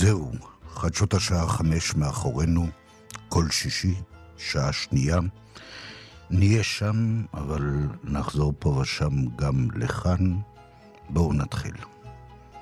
זהו, חדשות השעה 5 מאחורינו, כל שישי, שעה שנייה. נהיה שם, אבל נחזור פה ושם גם לכאן. בואו נתחיל.